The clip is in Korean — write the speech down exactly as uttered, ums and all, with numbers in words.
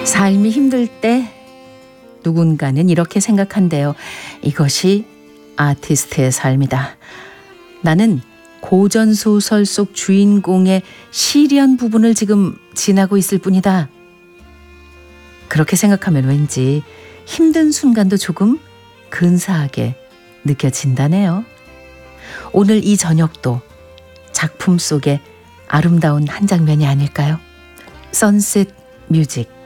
삶이 힘들 때 누군가는 이렇게 생각한대요. 이것이 아티스트의 삶이다. 나는 고전소설 속 주인공의 시련 부분을 지금 지나고 있을 뿐이다. 그렇게 생각하면 왠지 힘든 순간도 조금 근사하게 느껴진다네요. 오늘 이 저녁도 작품 속의 아름다운 한 장면이 아닐까요? 선셋 뮤직.